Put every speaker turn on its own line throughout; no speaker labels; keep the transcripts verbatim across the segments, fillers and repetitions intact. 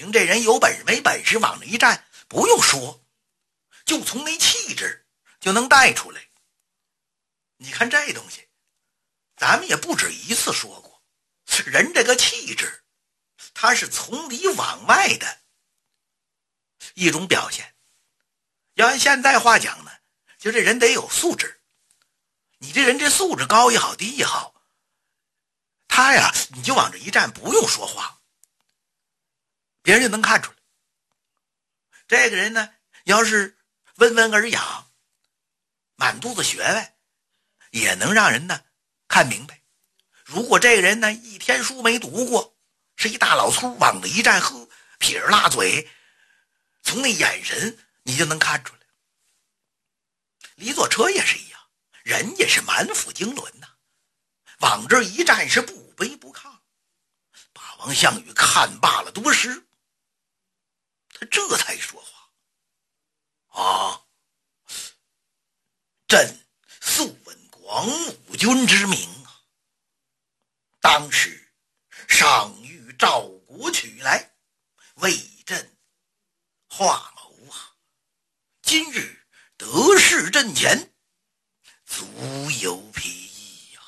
凭这人有本事没本事往那一站，不用说，就从那气质就能带出来。你看这东西，咱们也不止一次说过，人这个气质，它是从里往外的一种表现。要按现在话讲呢，就这人得有素质。你这人这素质高也好低也好，他呀你就往这一站，不用说话，别人就能看出来。这个人呢要是温文尔雅，满肚子学问，也能让人呢看明白。如果这个人呢一天书没读过，是一大老粗，往那一站，呵，撇着辣嘴，从那眼神你就能看出来。李左车也是一样，人也是满腹经纶呐、啊，往这一站是不卑不亢。霸王项羽看罢了多时，他这才说话啊，朕素闻广武军之名啊，当时上谕赵国取来，为朕画谋啊，今日得势阵前，足有裨益呀。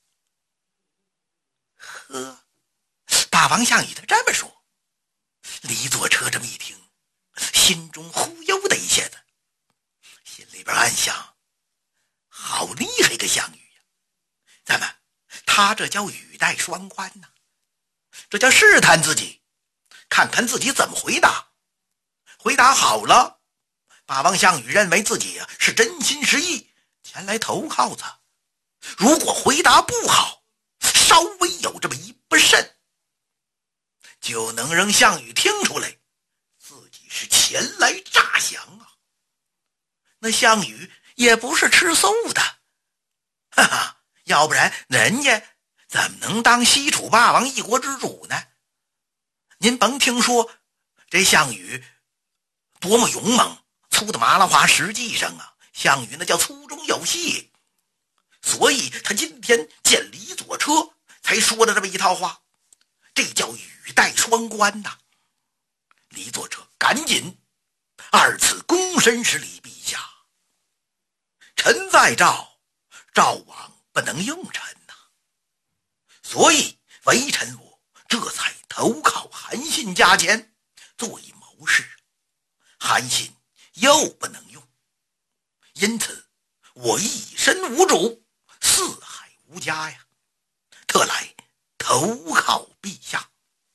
呵，霸王项羽他这么说，李左车这么一听，心中忽悠的一下子，心里边暗想，好厉害个项羽呀！咱们他这叫语带双关呐、啊，这叫试探自己，看看自己怎么回答。回答好了，霸王项羽认为自己啊是真心实意前来投靠他。如果回答不好，稍微有这么一不慎，就能让项羽听出来自己是前来诈降啊。那项羽也不是吃素的，哈哈，要不然人家怎么能当西楚霸王一国之主呢？您甭听说这项羽多么勇猛粗的麻辣话，实际上啊，项羽那叫粗中有细，所以他今天见李左车才说的这么一套话，这叫语带双关呐、啊。李左车赶紧二次躬身施礼，陛下，臣在赵，赵王不能用臣呐、啊，所以微臣我这才投靠韩信家前，作为谋士。韩信又不能用，因此我一身无主，四海无家呀，特来投靠陛下。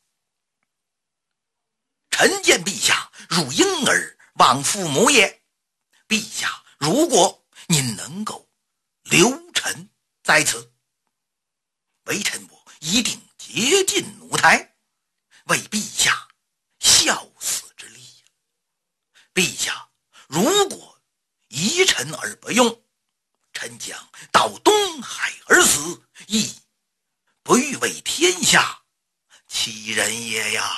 臣见陛下如婴儿望父母也，陛下如果您能够留臣在此，微臣我一定竭尽弩台，为陛下效死之力呀。陛下如果疑臣而不用，臣将到东海而死，亦不欲为天下欺人也呀。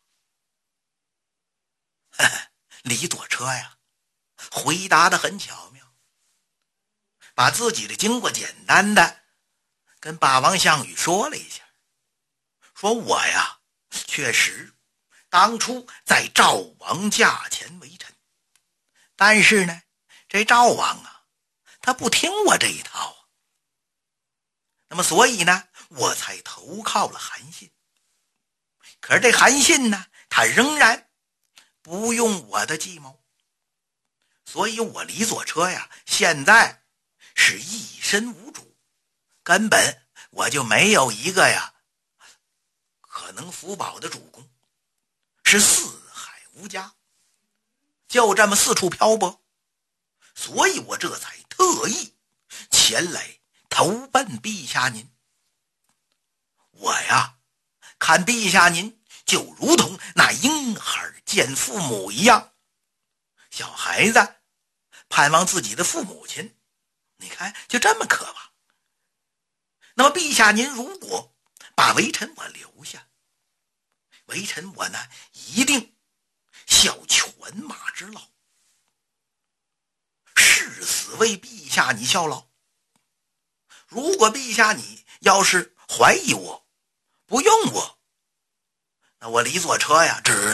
呵呵，李左车呀回答得很巧妙，把自己的经过简单的跟霸王项羽说了一下，说我呀确实当初在赵王驾前为臣，但是呢这赵王啊他不听我这一套啊，那么所以呢我才投靠了韩信。可是这韩信呢他仍然不用我的计谋，所以我李左车呀现在是一身无主，根本我就没有一个呀可能福保的主公，是四海无家，就这么四处漂泊，所以我这才特意前来投奔陛下您。我呀看陛下您就如同那婴孩见父母一样，小孩子盼望自己的父母亲，你看就这么渴望。那么陛下您如果把微臣我留下，微臣我呢一定效犬马之劳，誓死为陛下你效劳。如果陛下你要是怀疑我不用我，那我李左车呀只